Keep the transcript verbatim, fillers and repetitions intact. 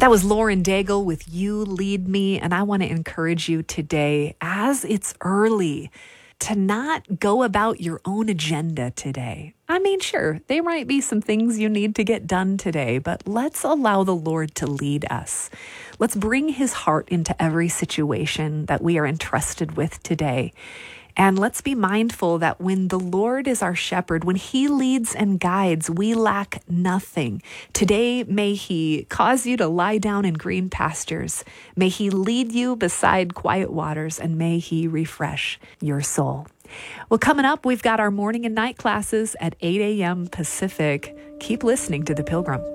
That was Lauren Daigle with You Lead Me. And I want to encourage you today, as it's early, to not go about your own agenda today. I mean, sure, there might be some things you need to get done today, but let's allow the Lord to lead us. Let's bring his heart into every situation that we are entrusted with today. And let's be mindful that when the Lord is our shepherd, when he leads and guides, we lack nothing. Today, may he cause you to lie down in green pastures. May he lead you beside quiet waters, and may he refresh your soul. Well, coming up, we've got our morning and night classes at eight a.m. Pacific. Keep listening to The Pilgrim.